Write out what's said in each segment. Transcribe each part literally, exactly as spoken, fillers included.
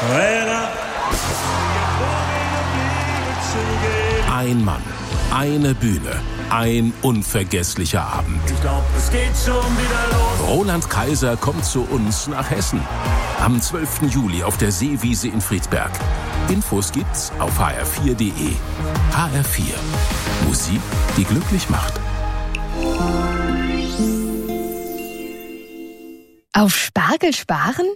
Ein Mann, eine Bühne, ein unvergesslicher Abend. Ich glaub, es geht schon wieder los. Roland Kaiser kommt zu uns nach Hessen. Am zwölften Juli auf der Seewiese in Friedberg. Infos gibt's auf h r vier punkt d e. H R vier. Musik, die glücklich macht. Auf Spargel sparen?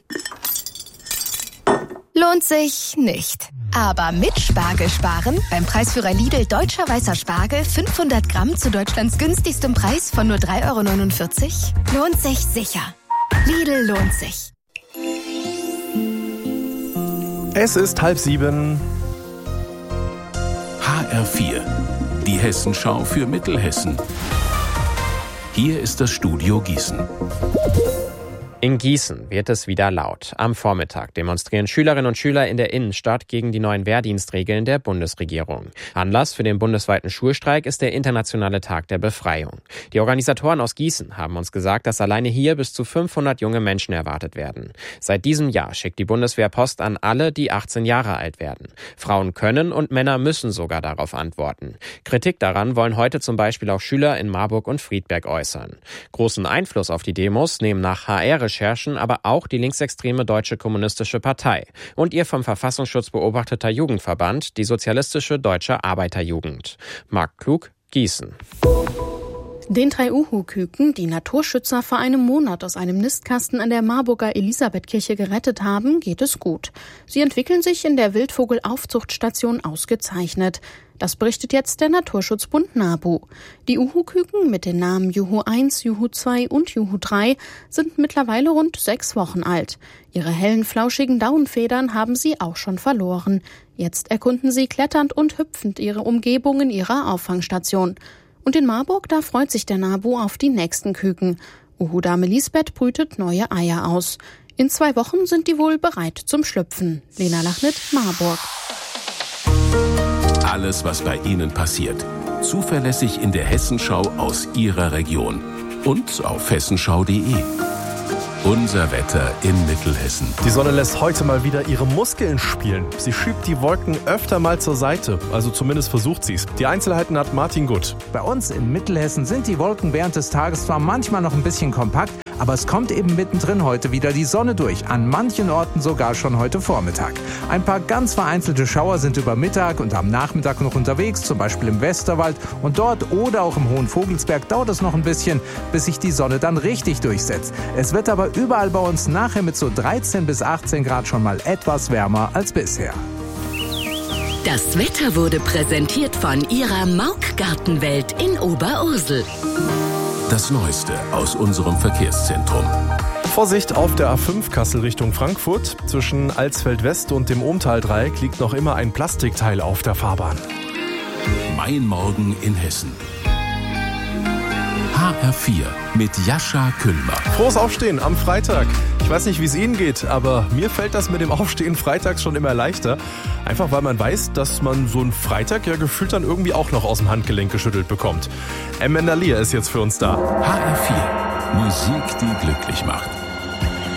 Lohnt sich nicht. Aber mit Spargel sparen, beim Preisführer Lidl Deutscher Weißer Spargel fünfhundert Gramm zu Deutschlands günstigstem Preis von nur drei Euro neunundvierzig, lohnt sich sicher. Lidl lohnt sich. Es ist halb sieben. H R vier. Die Hessenschau für Mittelhessen. Hier ist das Studio Gießen. In Gießen wird es wieder laut. Am Vormittag demonstrieren Schülerinnen und Schüler in der Innenstadt gegen die neuen Wehrdienstregeln der Bundesregierung. Anlass für den bundesweiten Schulstreik ist der Internationale Tag der Befreiung. Die Organisatoren aus Gießen haben uns gesagt, dass alleine hier bis zu fünfhundert junge Menschen erwartet werden. Seit diesem Jahr schickt die Bundeswehr Post an alle, die achtzehn Jahre alt werden. Frauen können und Männer müssen sogar darauf antworten. Kritik daran wollen heute zum Beispiel auch Schüler in Marburg und Friedberg äußern. Großen Einfluss auf die Demos nehmen nach H R Recherchen aber auch die linksextreme Deutsche Kommunistische Partei und ihr vom Verfassungsschutz beobachteter Jugendverband, die Sozialistische Deutsche Arbeiterjugend. Marc Klug, Gießen. Den drei Uhu-Küken, die Naturschützer vor einem Monat aus einem Nistkasten an der Marburger Elisabethkirche gerettet haben, geht es gut. Sie entwickeln sich in der Wildvogelaufzuchtstation ausgezeichnet. Das berichtet jetzt der Naturschutzbund NABU. Die Uhu-Küken mit den Namen Juhu eins, Juhu zwei und Juhu drei sind mittlerweile rund sechs Wochen alt. Ihre hellen, flauschigen Daunenfedern haben sie auch schon verloren. Jetzt erkunden sie kletternd und hüpfend ihre Umgebung in ihrer Auffangstation. Und in Marburg, da freut sich der NABU auf die nächsten Küken. Uhu-Dame Lisbeth brütet neue Eier aus. In zwei Wochen sind die wohl bereit zum Schlüpfen. Lena Lachnit, Marburg. Alles, was bei Ihnen passiert. Zuverlässig in der Hessenschau aus Ihrer Region. Und auf hessenschau punkt de. Unser Wetter in Mittelhessen. Die Sonne lässt heute mal wieder ihre Muskeln spielen. Sie schiebt die Wolken öfter mal zur Seite. Also zumindest versucht sie es. Die Einzelheiten hat Martin Gutt. Bei uns in Mittelhessen sind die Wolken während des Tages zwar manchmal noch ein bisschen kompakt, aber es kommt eben mittendrin heute wieder die Sonne durch. An manchen Orten sogar schon heute Vormittag. Ein paar ganz vereinzelte Schauer sind über Mittag und am Nachmittag noch unterwegs, zum Beispiel im Westerwald. Und dort oder auch im Hohen Vogelsberg dauert es noch ein bisschen, bis sich die Sonne dann richtig durchsetzt. Es wird aber überall bei uns nachher mit so dreizehn bis achtzehn Grad schon mal etwas wärmer als bisher. Das Wetter wurde präsentiert von Ihrer Mauk Gartenwelt in Oberursel. Das Neueste aus unserem Verkehrszentrum. Vorsicht auf der A fünf Kassel Richtung Frankfurt. Zwischen Alsfeld West und dem Ohmtal-Dreieck liegt noch immer ein Plastikteil auf der Fahrbahn. Mein Morgen in Hessen. H R vier mit Jascha Küllmer. Frohes Aufstehen am Freitag. Ich weiß nicht, wie es Ihnen geht, aber mir fällt das mit dem Aufstehen freitags schon immer leichter. Einfach weil man weiß, dass man so einen Freitag ja gefühlt dann irgendwie auch noch aus dem Handgelenk geschüttelt bekommt. Amanda Lear ist jetzt für uns da. H R vier. Musik, die glücklich macht.